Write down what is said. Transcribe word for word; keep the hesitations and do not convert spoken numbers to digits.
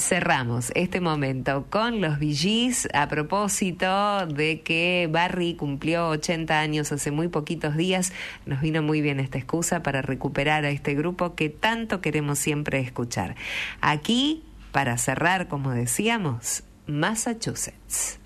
cerramos este momento con los Bee Gees a propósito de que Barry cumplió ochenta años hace muy poquitos días. Nos vino muy bien esta excusa para recuperar a este grupo que tanto queremos siempre escuchar. Aquí, para cerrar, como decíamos, Massachusetts.